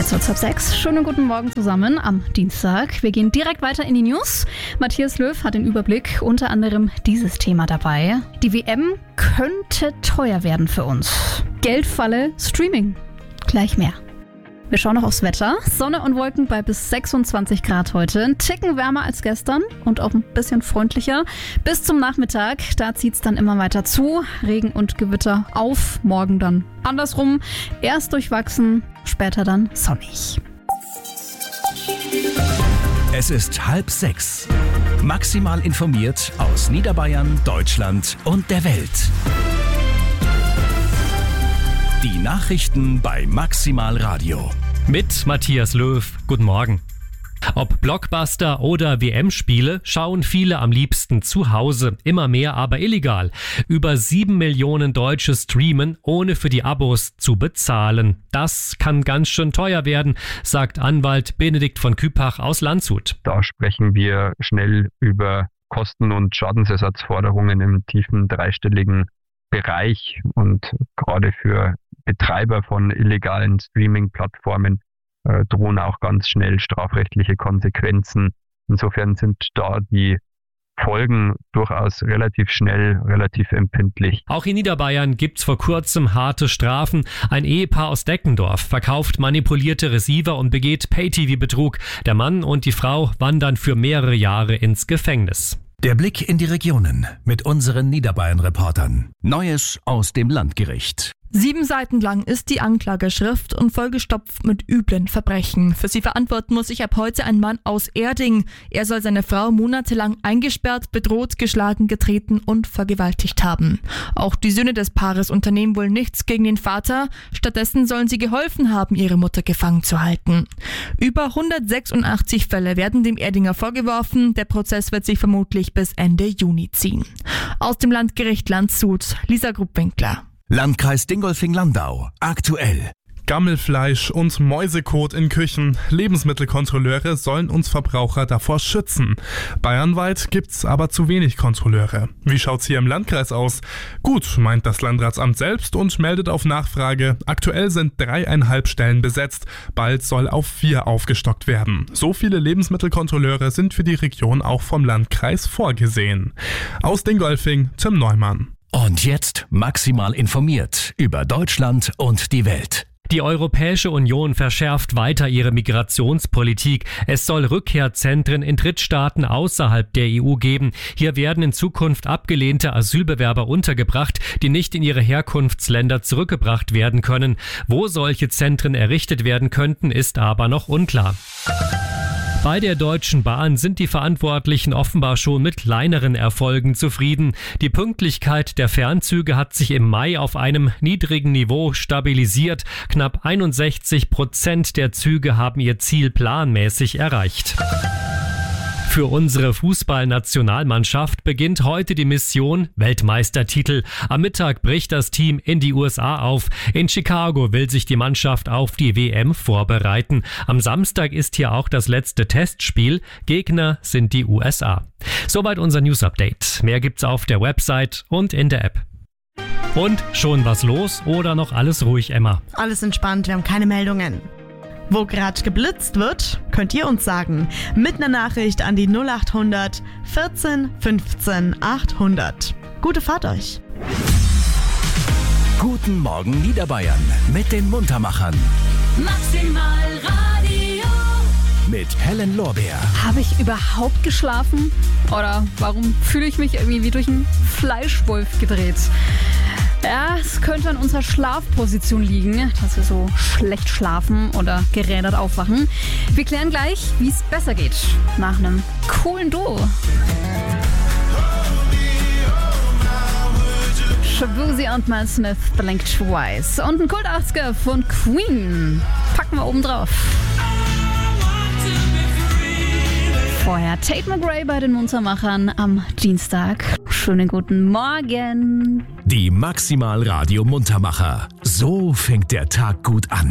Jetzt wird's 5:30. Schönen guten Morgen zusammen am Dienstag. Wir gehen direkt weiter in die News. Matthias Löw hat den Überblick, unter anderem dieses Thema dabei. Die WM könnte teuer werden für uns. Geldfalle, Streaming. Gleich mehr. Wir schauen noch aufs Wetter. Sonne und Wolken bei bis 26 Grad heute. Ein Ticken wärmer als gestern und auch ein bisschen freundlicher. Bis zum Nachmittag, da zieht es dann immer weiter zu. Regen und Gewitter auf, morgen dann andersrum. Erst durchwachsen, später dann sonnig. Es ist 5:30. Maximal informiert aus Niederbayern, Deutschland und der Welt. Die Nachrichten bei Maximal Radio. Mit Matthias Löw. Guten Morgen. Ob Blockbuster oder WM-Spiele, schauen viele am liebsten zu Hause, immer mehr aber illegal. Über 7 Millionen Deutsche streamen, ohne für die Abos zu bezahlen. Das kann ganz schön teuer werden, sagt Anwalt Benedikt von Küpach aus Landshut. Da sprechen wir schnell über Kosten- und Schadensersatzforderungen im tiefen dreistelligen Bereich, und gerade für Betreiber von illegalen Streaming-Plattformen drohen auch ganz schnell strafrechtliche Konsequenzen. Insofern sind da die Folgen durchaus relativ schnell, relativ empfindlich. Auch in Niederbayern gibt's vor kurzem harte Strafen. Ein Ehepaar aus Deckendorf verkauft manipulierte Receiver und begeht Pay-TV-Betrug. Der Mann und die Frau wandern für mehrere Jahre ins Gefängnis. Der Blick in die Regionen mit unseren Niederbayern-Reportern. Neues aus dem Landgericht. 7 Seiten lang ist die Anklageschrift und vollgestopft mit üblen Verbrechen. Für sie verantworten muss sich ab heute ein Mann aus Erding. Er soll seine Frau monatelang eingesperrt, bedroht, geschlagen, getreten und vergewaltigt haben. Auch die Söhne des Paares unternehmen wohl nichts gegen den Vater. Stattdessen sollen sie geholfen haben, ihre Mutter gefangen zu halten. Über 186 Fälle werden dem Erdinger vorgeworfen. Der Prozess wird sich vermutlich bis Ende Juni ziehen. Aus dem Landgericht Landshut, Lisa Gruppwinkler. Landkreis Dingolfing-Landau. Aktuell. Gammelfleisch und Mäusekot in Küchen. Lebensmittelkontrolleure sollen uns Verbraucher davor schützen. Bayernweit gibt's aber zu wenig Kontrolleure. Wie schaut's hier im Landkreis aus? Gut, meint das Landratsamt selbst und meldet auf Nachfrage. Aktuell sind 3,5 Stellen besetzt. Bald soll auf 4 aufgestockt werden. So viele Lebensmittelkontrolleure sind für die Region auch vom Landkreis vorgesehen. Aus Dingolfing, Tim Neumann. Und jetzt maximal informiert über Deutschland und die Welt. Die Europäische Union verschärft weiter ihre Migrationspolitik. Es soll Rückkehrzentren in Drittstaaten außerhalb der EU geben. Hier werden in Zukunft abgelehnte Asylbewerber untergebracht, die nicht in ihre Herkunftsländer zurückgebracht werden können. Wo solche Zentren errichtet werden könnten, ist aber noch unklar. Bei der Deutschen Bahn sind die Verantwortlichen offenbar schon mit kleineren Erfolgen zufrieden. Die Pünktlichkeit der Fernzüge hat sich im Mai auf einem niedrigen Niveau stabilisiert. Knapp 61% der Züge haben ihr Ziel planmäßig erreicht. Für unsere Fußballnationalmannschaft beginnt heute die Mission Weltmeistertitel. Am Mittag bricht das Team in die USA auf. In Chicago will sich die Mannschaft auf die WM vorbereiten. Am Samstag ist hier auch das letzte Testspiel. Gegner sind die USA. Soweit unser News-Update. Mehr gibt's auf der Website und in der App. Und schon was los oder noch alles ruhig, Emma? Alles entspannt, wir haben keine Meldungen. Wo gerade geblitzt wird, könnt ihr uns sagen. Mit einer Nachricht an die 0800 14 15 800. Gute Fahrt euch. Guten Morgen Niederbayern mit den Muntermachern. Maximal Radio. Mit Helen Lorbeer. Habe ich überhaupt geschlafen? Oder warum fühle ich mich irgendwie wie durch einen Fleischwolf gedreht? Ja, es könnte an unserer Schlafposition liegen, dass wir so schlecht schlafen oder gerädert aufwachen. Wir klären gleich, wie es besser geht. Nach einem coolen Duo. Shabuzi und Miles Smith, Blink Twice. Und ein Kult 80er von Queen. Packen wir oben drauf. Vorher Tate McRae bei den Muntermachern am Dienstag. Schönen guten Morgen. Die Maximal Radio Muntermacher. So fängt der Tag gut an.